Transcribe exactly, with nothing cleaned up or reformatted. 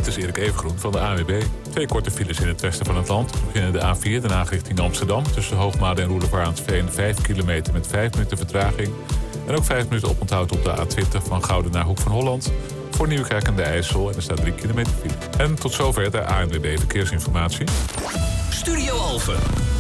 Dit is Erik Evengroen van de A N W B. Twee korte files in het westen van het land. We beginnen de A vier, Den Haag richting Amsterdam. Tussen Hoogmade en Roelevaraansveen vijf kilometer met vijf minuten vertraging. En ook vijf minuten oponthoud op de A twintig van Gouden naar Hoek van Holland. Voor Nieuwekerk en de IJssel. En er staat drie kilometer file. En tot zover de A N W B Verkeersinformatie. Studio Alphen.